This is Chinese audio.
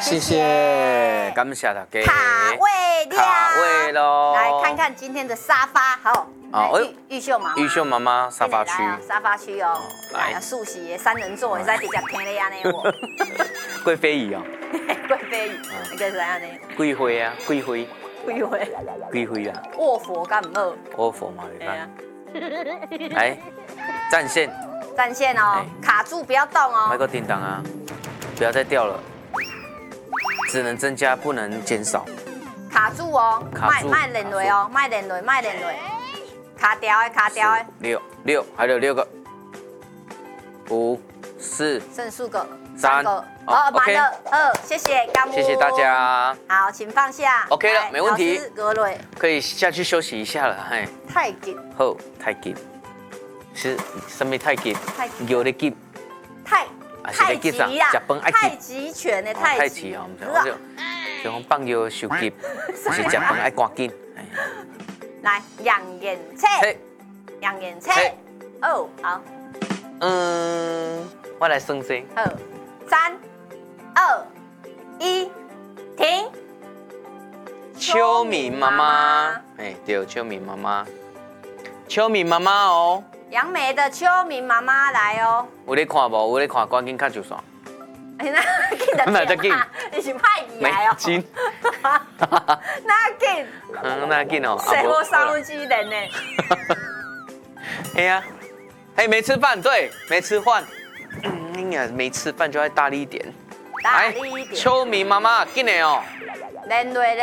谢谢，感谢大家。 卡位了， 卡位喽！ 来看看今天的沙发，好，玉秀妈妈， 玉秀妈妈沙发区， 沙发区哦，来素喜的三人座，会使直接听你安尼哦。 贵妃椅哦， 贵妃椅，那个是安尼。 贵妃啊，贵妃， 贵妃， 贵妃啊， 卧佛干唔好？ 卧佛嘛，没办。来，战线， 战线哦，卡住不要动哦。 买个叮当啊，不要再掉了，只能增加，不能减少。 卡住哦，卖连累哦，卖连累，卡掉的，卡掉的。 六，还有6个，5、4， 剩数个 3 个。哦，满了2，谢谢干木， 谢谢大家。 好，请放下。 OK 了，没问题。 格瑞可以下去休息一下了，嘿。 太紧。 好，太紧。是什么太紧？有的紧。 太极啦，太极拳的太极哦，我就放药受急，是食饭爱赶紧。 来，养眼册，养眼册。哦，好。 我来算先。 好，3、2、1，停。 秋敏妈妈，哎，对，秋敏妈妈，秋敏妈妈哦。 杨梅的秋敏妈妈来哦。 有咧看无？有咧看，赶紧看就算。 那紧，你是派你来哦。 紧。 那紧。 那紧哦。 谁会烧鸡人呢？ 哎呀，哎，没吃饭，对，没吃饭。哎呀，没吃饭就要大力一点。 大力一点。 秋敏妈妈，紧的哦。 连累。